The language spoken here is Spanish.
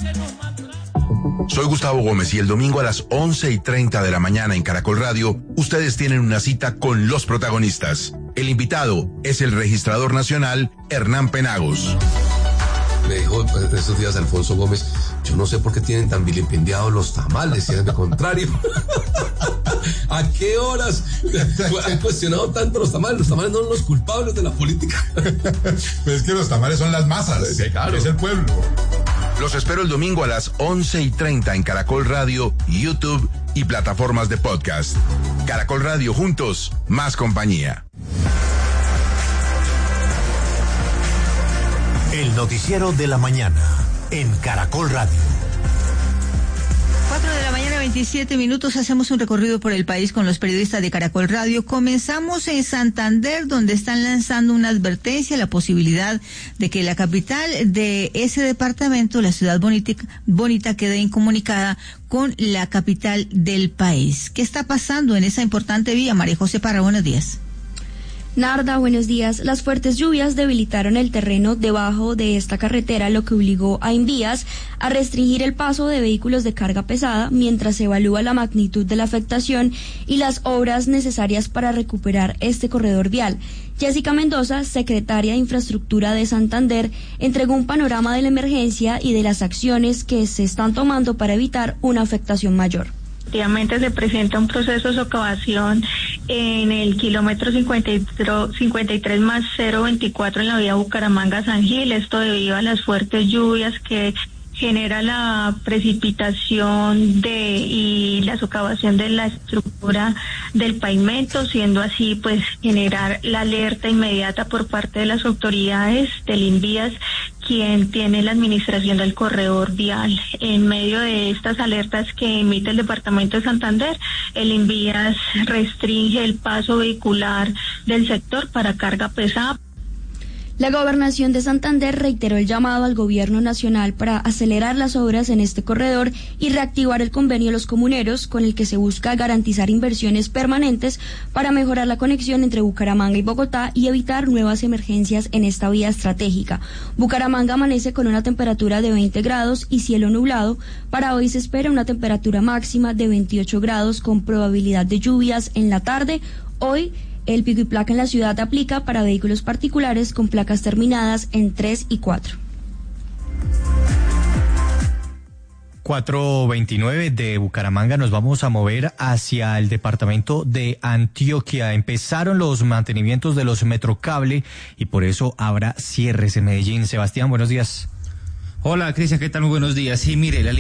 Soy Gustavo Gómez y el domingo a las 11:30 de la mañana en Caracol Radio, ustedes tienen una cita con los protagonistas. El invitado es el registrador nacional Hernán Penagos. Me dijo estos días Alfonso Gómez, yo no sé por qué tienen tan vilipendiados los tamales, si es de contrario. ¿A qué horas han cuestionado tanto los tamales? Los tamales no son los culpables de la política. Pues es que los tamales son las masas, sí, claro. Es el pueblo. Los espero el domingo a las 11:30 en Caracol Radio, YouTube y plataformas de podcast. Caracol Radio, juntos, más compañía. El noticiero de la mañana en Caracol Radio. 4 de la mañana, 27 minutos. Hacemos un recorrido por el país con los periodistas de Caracol Radio. Comenzamos en Santander, donde están lanzando una advertencia, la posibilidad de que la capital de ese departamento, la ciudad bonita, quede incomunicada con la capital del país. ¿Qué está pasando en esa importante vía? María José Parra, buenos días. Narda, buenos días. Las fuertes lluvias debilitaron el terreno debajo de esta carretera, lo que obligó a Invías a restringir el paso de vehículos de carga pesada mientras se evalúa la magnitud de la afectación y las obras necesarias para recuperar este corredor vial. Jessica Mendoza, secretaria de Infraestructura de Santander, entregó un panorama de la emergencia y de las acciones que se están tomando para evitar una afectación mayor. Efectivamente se presenta un proceso de socavación en el kilómetro 53 más 024 en la vía Bucaramanga-San Gil, esto debido a las fuertes lluvias que genera la precipitación y la socavación de la estructura del pavimento, siendo así pues generar la alerta inmediata por parte de las autoridades del Invías, quien tiene la administración del corredor vial. En medio de estas alertas que emite el departamento de Santander, el Invías restringe el paso vehicular del sector para carga pesada. La Gobernación de Santander reiteró el llamado al Gobierno Nacional para acelerar las obras en este corredor y reactivar el convenio de los comuneros, con el que se busca garantizar inversiones permanentes para mejorar la conexión entre Bucaramanga y Bogotá y evitar nuevas emergencias en esta vía estratégica. Bucaramanga amanece con una temperatura de 20 grados y cielo nublado. Para hoy se espera una temperatura máxima de 28 grados con probabilidad de lluvias en la tarde. Hoy el pico y placa en la ciudad aplica para vehículos particulares con placas terminadas en 3 y 4. 4:29 de Bucaramanga nos vamos a mover hacia el departamento de Antioquia. Empezaron los mantenimientos de los Metrocable y por eso habrá cierres en Medellín. Sebastián, buenos días. Hola, Cristian, ¿qué tal? Muy buenos días. Sí, mire,